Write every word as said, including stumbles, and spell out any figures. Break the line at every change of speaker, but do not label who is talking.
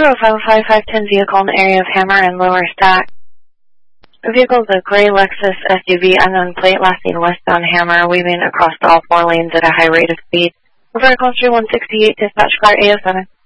zero five five five ten vehicle in the area of Hammer and Lower Stack. The vehicle is a gray Lexus S U V, unknown plate, lasting westbound Hammer, weaving across all four lanes at a high rate of speed. Refer to call three one six eight, dispatch car A oh seven.